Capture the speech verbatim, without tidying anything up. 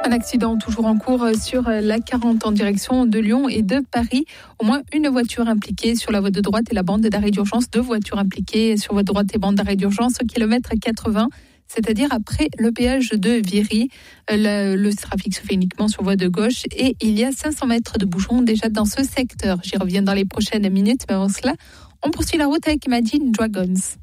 Un accident toujours en cours sur la quarante en direction de Lyon et de Paris. Au moins une voiture impliquée sur la voie de droite et la bande d'arrêt d'urgence. Deux voitures impliquées sur voie de droite et bande d'arrêt d'urgence au kilomètre quatre-vingts, c'est-à-dire après le péage de Viry. Le, le trafic se fait uniquement sur voie de gauche et il y a cinq cents mètres de bouchons déjà dans ce secteur. J'y reviens dans les prochaines minutes, mais avant cela, on poursuit la route avec Imagine Dragons.